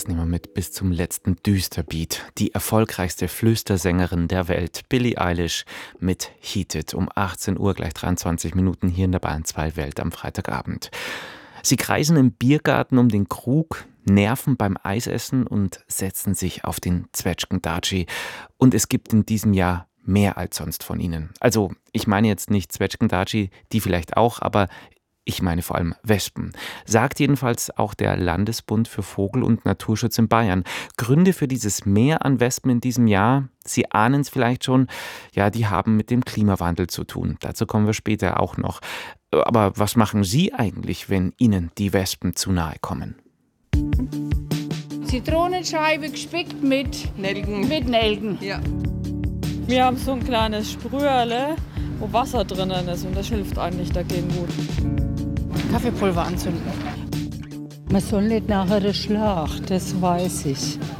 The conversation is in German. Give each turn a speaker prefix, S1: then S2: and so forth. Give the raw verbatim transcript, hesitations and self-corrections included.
S1: Das nehmen wir mit bis zum letzten Düsterbeat. Die erfolgreichste Flüstersängerin der Welt, Billie Eilish, mit Heat It um achtzehn Uhr, gleich dreiundzwanzig Minuten hier in der Bayern zwei Welt am Freitagabend. Sie kreisen im Biergarten um den Krug, nerven beim Eisessen und setzen sich auf den Zwetschgen-Daci. Und es gibt in diesem Jahr mehr als sonst von ihnen. Also, ich meine jetzt nicht Zwetschgen-Daci, die vielleicht auch, aber ich meine vor allem Wespen. Sagt jedenfalls auch der Landesbund für Vogel- und Naturschutz in Bayern. Gründe für dieses Mehr an Wespen in diesem Jahr, Sie ahnen es vielleicht schon, ja, die haben mit dem Klimawandel zu tun. Dazu kommen wir später auch noch. Aber was machen Sie eigentlich, wenn Ihnen die Wespen zu nahe kommen?
S2: Zitronenscheibe gespickt mit
S3: Nelken.
S2: Mit Nelken.
S3: Ja.
S4: Wir haben so ein kleines Sprüherle, wo Wasser drinnen ist und das hilft eigentlich dagegen gut.
S2: Kaffeepulver anzünden.
S5: Man soll nicht nachher schlagen, das weiß ich.